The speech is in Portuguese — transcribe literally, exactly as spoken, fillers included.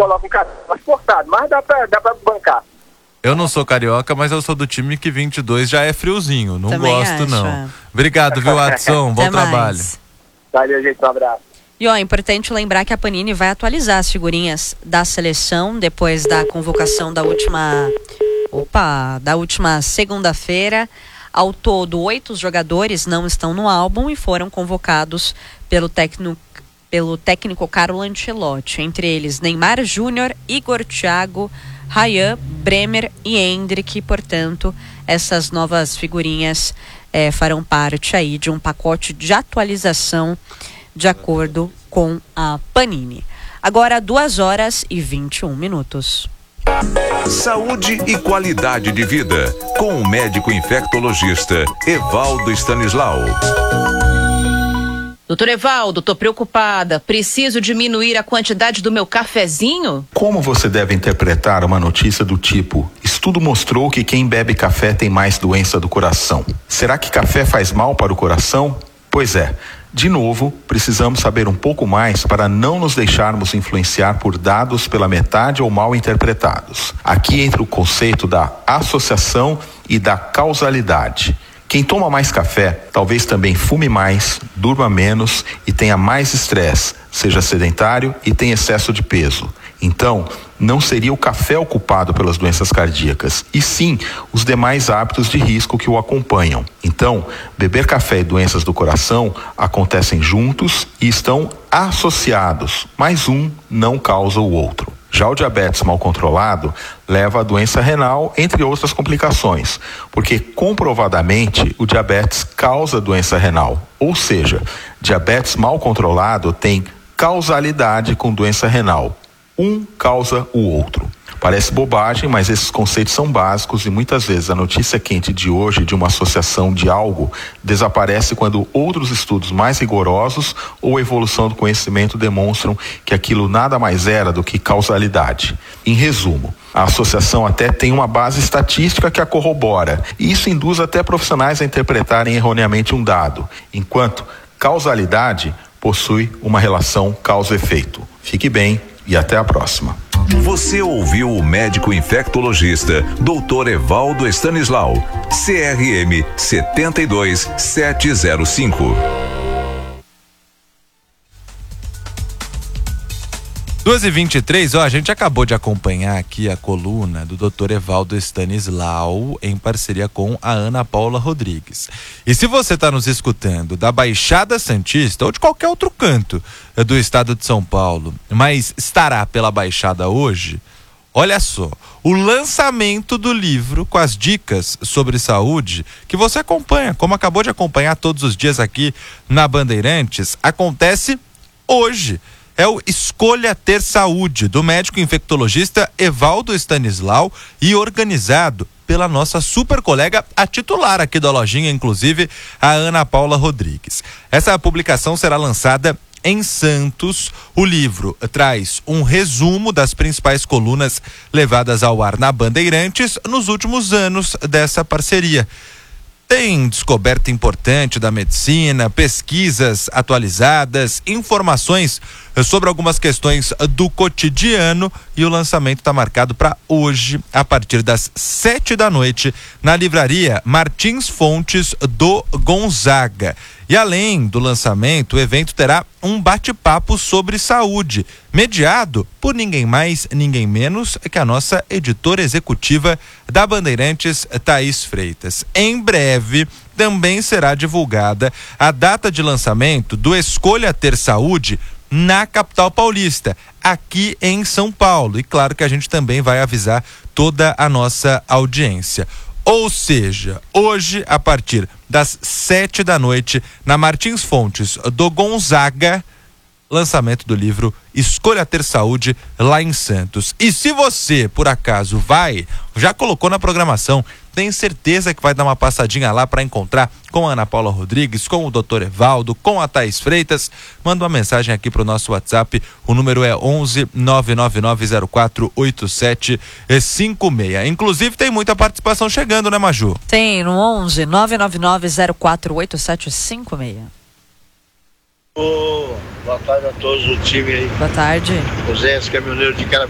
colocam um café mais cortado, mas dá pra, dá pra bancar. Eu não sou carioca, mas eu sou do time que vinte e dois já é friozinho. Não Também gosto, acho, não. é. Obrigado, viu, Adson? Bom Até trabalho. mais. Valeu, gente, um abraço. E ó, é importante lembrar que a Panini vai atualizar as figurinhas da seleção depois da convocação da última, opa, da última segunda-feira. Ao todo, oito jogadores não estão no álbum e foram convocados pelo técnico, pelo técnico Carlo Ancelotti. Entre eles, Neymar Júnior, Igor Thiago, Ryan, Bremer e Endrick. Portanto, essas novas figurinhas eh, farão parte aí de um pacote de atualização de acordo com a Panini. Agora, duas horas e vinte e um minutos. Saúde e qualidade de vida, com o médico infectologista Evaldo Stanislau. Doutor Evaldo, tô preocupada. Preciso diminuir a quantidade do meu cafezinho? Como você deve interpretar uma notícia do tipo: estudo mostrou que quem bebe café tem mais doença do coração? Será que café faz mal para o coração? Pois é. De novo, precisamos saber um pouco mais para não nos deixarmos influenciar por dados pela metade ou mal interpretados. Aqui entra o conceito da associação e da causalidade. Quem toma mais café talvez também fume mais, durma menos e tenha mais estresse, seja sedentário e tenha excesso de peso. Então, não seria o café o culpado pelas doenças cardíacas, e sim os demais hábitos de risco que o acompanham. Então, beber café e doenças do coração acontecem juntos e estão associados, mas um não causa o outro. Já o diabetes mal controlado leva à doença renal, entre outras complicações, porque comprovadamente o diabetes causa doença renal, ou seja, diabetes mal controlado tem causalidade com doença renal. Um causa o outro. Parece bobagem, mas esses conceitos são básicos e muitas vezes a notícia quente de hoje de uma associação de algo desaparece quando outros estudos mais rigorosos ou evolução do conhecimento demonstram que aquilo nada mais era do que causalidade. Em resumo, a associação até tem uma base estatística que a corrobora, e isso induz até profissionais a interpretarem erroneamente um dado, enquanto causalidade possui uma relação causa-efeito. Fique bem e até a próxima. Você ouviu o médico infectologista doutor Evaldo Stanislau, C R M sete dois sete zero cinco. duas e vinte e três, ó, a gente acabou de acompanhar aqui a coluna do doutor Evaldo Stanislau em parceria com a Ana Paula Rodrigues. E se você está nos escutando da Baixada Santista ou de qualquer outro canto do estado de São Paulo, mas estará pela Baixada hoje, olha só, o lançamento do livro com as dicas sobre saúde que você acompanha, como acabou de acompanhar todos os dias aqui na Bandeirantes, acontece hoje. É o Escolha Ter Saúde, do médico infectologista Evaldo Stanislau e organizado pela nossa super colega, a titular aqui da lojinha, inclusive, a Ana Paula Rodrigues. Essa publicação será lançada em Santos. O livro traz um resumo das principais colunas levadas ao ar na Bandeirantes nos últimos anos dessa parceria. Tem descoberta importante da medicina, pesquisas atualizadas, informações sobre algumas questões do cotidiano, e o lançamento está marcado para hoje, a partir das sete da noite, na livraria Martins Fontes do Gonzaga. E além do lançamento, o evento terá um bate-papo sobre saúde, mediado por ninguém mais, ninguém menos que a nossa editora executiva da Bandeirantes, Thaís Freitas. Em breve, também será divulgada a data de lançamento do Escolha Ter Saúde na capital paulista, aqui em São Paulo. E claro que a gente também vai avisar toda a nossa audiência. Ou seja, hoje, a partir das sete da noite, na Martins Fontes do Gonzaga, lançamento do livro Escolha Ter Saúde, lá em Santos. E se você, por acaso, vai, já colocou na programação, tem certeza que vai dar uma passadinha lá para encontrar com a Ana Paula Rodrigues, com o doutor Evaldo, com a Thaís Freitas, manda uma mensagem aqui pro nosso WhatsApp, o número é onze nove nove nove zero quatro oito sete cinco seis. Inclusive tem muita participação chegando, né, Maju? Tem, no onze nove nove nove zero quatro oito sete cinco seis. Oh, boa tarde a todos do time aí. Boa tarde. O Zé, esse caminhoneiro de cara